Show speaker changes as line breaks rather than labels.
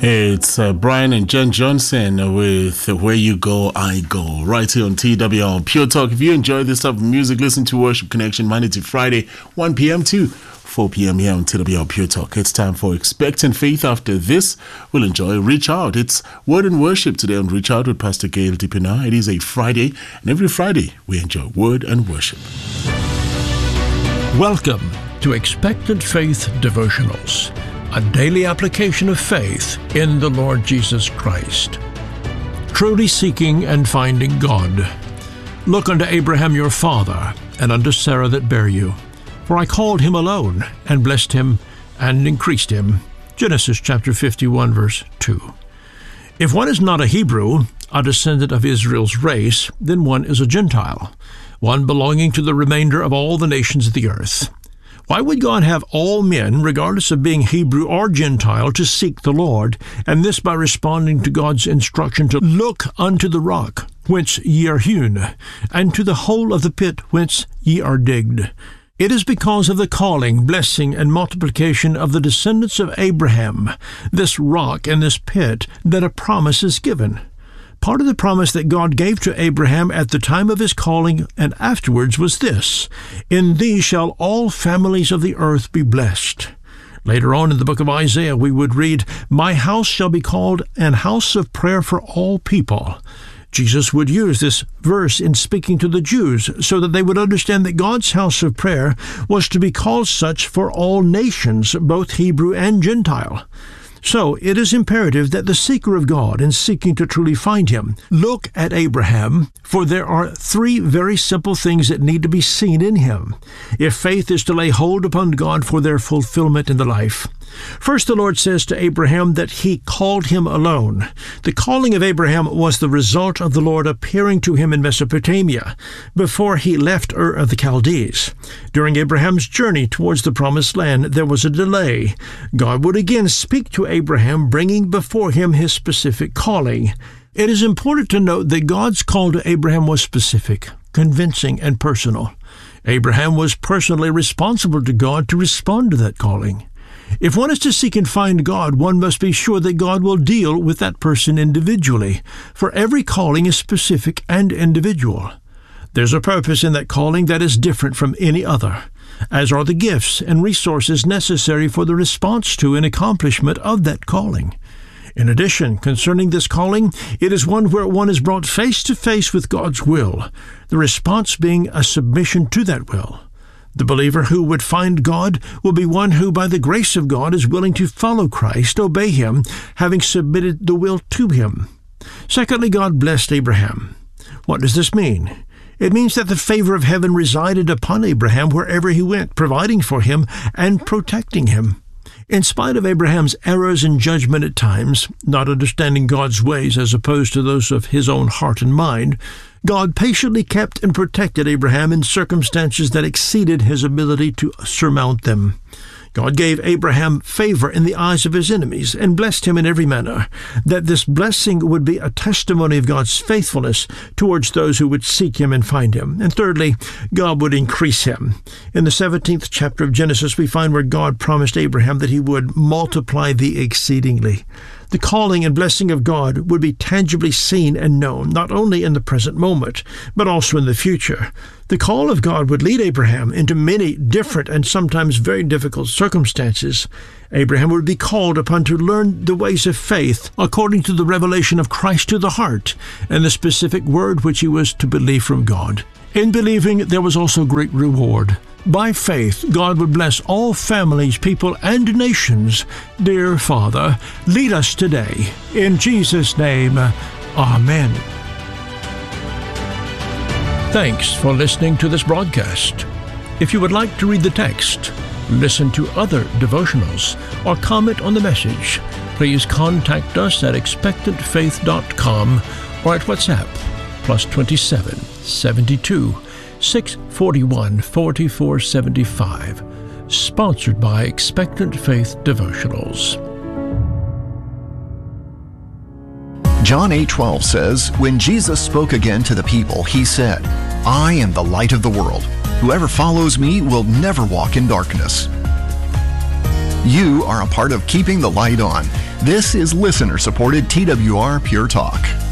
It's Brian and Jen Johnson with Where You Go, I Go, right here on TWR Pure Talk. If you enjoy this type of music, listen to Worship Connection Monday to Friday, 1 p.m. to 4 p.m. here on TWR Pure Talk. It's time for Expectant Faith. After this, we'll enjoy Reach Out. It's Word and Worship today on Reach Out with Pastor Gail Dipina. It is a Friday, and every Friday we enjoy Word and Worship.
Welcome to Expectant Faith Devotionals, a daily application of faith in the Lord Jesus Christ. Truly seeking and finding God. Look unto Abraham your father, and unto Sarah that bare you. For I called him alone, and blessed him, and increased him. Genesis chapter 51, verse 2. If one is not a Hebrew, a descendant of Israel's race, then one is a Gentile, one belonging to the remainder of all the nations of the earth. Why would God have all men, regardless of being Hebrew or Gentile, to seek the Lord, and this by responding to God's instruction to look unto the rock whence ye are hewn, and to the hole of the pit whence ye are digged? It is because of the calling, blessing, and multiplication of the descendants of Abraham, this rock and this pit, that a promise is given. Part of the promise that God gave to Abraham at the time of his calling and afterwards was this: in thee shall all families of the earth be blessed. Later on in the book of Isaiah we would read, my house shall be called an house of prayer for all people. Jesus would use this verse in speaking to the Jews so that they would understand that God's house of prayer was to be called such for all nations, both Hebrew and Gentile. So it is imperative that the seeker of God, in seeking to truly find him, look at Abraham, for there are three very simple things that need to be seen in him, if faith is to lay hold upon God for their fulfillment in the life. First, the Lord says to Abraham that he called him alone. The calling of Abraham was the result of the Lord appearing to him in Mesopotamia before he left Ur of the Chaldees. During Abraham's journey towards the Promised Land, there was a delay. God would again speak to Abraham, bringing before him his specific calling. It is important to note that God's call to Abraham was specific, convincing, and personal. Abraham was personally responsible to God to respond to that calling. If one is to seek and find God, one must be sure that God will deal with that person individually, for every calling is specific and individual. There's a purpose in that calling that is different from any other, as are the gifts and resources necessary for the response to and accomplishment of that calling. In addition, concerning this calling, it is one where one is brought face to face with God's will, the response being a submission to that will. The believer who would find God will be one who, by the grace of God, is willing to follow Christ, obey him, having submitted the will to him. Secondly, God blessed Abraham. What does this mean? It means that the favor of heaven resided upon Abraham wherever he went, providing for him and protecting him. In spite of Abraham's errors in judgment at times, not understanding God's ways as opposed to those of his own heart and mind, God patiently kept and protected Abraham in circumstances that exceeded his ability to surmount them. God gave Abraham favor in the eyes of his enemies and blessed him in every manner, that this blessing would be a testimony of God's faithfulness towards those who would seek him and find him. And thirdly, God would increase him. In the 17th chapter of Genesis, we find where God promised Abraham that he would multiply thee exceedingly. The calling and blessing of God would be tangibly seen and known, not only in the present moment, but also in the future. The call of God would lead Abraham into many different and sometimes very difficult circumstances. Abraham would be called upon to learn the ways of faith according to the revelation of Christ to the heart and the specific word which he was to believe from God. In believing, there was also great reward. By faith, God would bless all families, people, and nations. Dear Father, lead us today. In Jesus' name, Amen. Thanks for listening to this broadcast. If you would like to read the text, listen to other devotionals, or comment on the message, please contact us at expectantfaith.com or at WhatsApp, +27 72 641 4475. Sponsored by Expectant Faith Devotionals.
John 8:12 says, when Jesus spoke again to the people, he said, I am the light of the world. Whoever follows me will never walk in darkness. You are a part of keeping the light on. This is listener-supported TWR Pure Talk.